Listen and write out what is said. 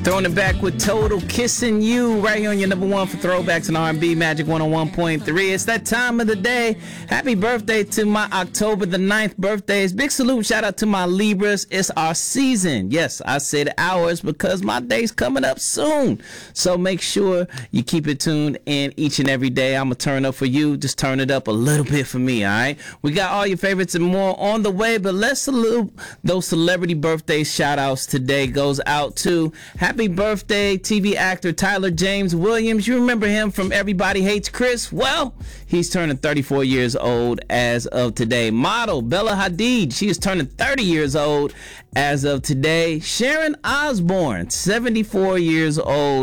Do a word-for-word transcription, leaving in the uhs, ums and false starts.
Throwing it back with Total Kissing You right here on your number one for throwbacks and R and B, Magic one oh one point three. It's that time of the day. Happy birthday to my October the ninth birthdays. Big salute, shout out to my Libras. It's our season. Yes, I said ours because my day's coming up soon. So make sure you keep it tuned in each and every day. I'm going to turn up for you. Just turn it up a little bit for me, all right? We got all your favorites and more on the way, but let's salute those celebrity birthday shout outs today. Goes out to Happy birthday, T V actor Tyler James Williams. You remember him from Everybody Hates Chris? Well, he's turning thirty-four years old as of today. Model Bella Hadid, she is turning thirty years old as of today. Sharon Osbourne, seventy-four years old